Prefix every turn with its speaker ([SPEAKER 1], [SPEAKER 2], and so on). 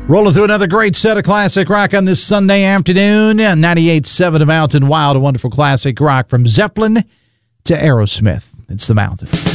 [SPEAKER 1] Rolling through another great set of classic rock on this Sunday afternoon. 98.7 The Mountain Wild, a wonderful classic rock from Zeppelin to Aerosmith. It's The Mountain.